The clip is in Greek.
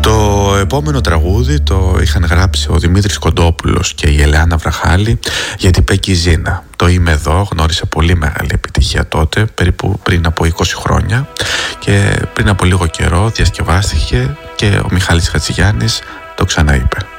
Το επόμενο τραγούδι το είχαν γράψει ο Δημήτρης Κοντόπουλος και η Ελεάνα Βραχάλη για την Πέκκι Ζίνα. Το «Είμαι εδώ» γνώρισε πολύ μεγάλη επιτυχία τότε, περίπου πριν από 20 χρόνια, και πριν από λίγο καιρό διασκευάστηκε και ο Μιχάλης Χατζηγιάννης το ξαναείπε.